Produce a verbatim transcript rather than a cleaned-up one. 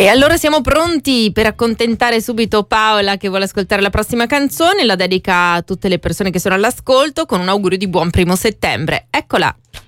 E allora siamo pronti per accontentare subito Paola che vuole ascoltare la prossima canzone, la dedica a tutte le persone che sono all'ascolto con un augurio di buon primo settembre. Eccola.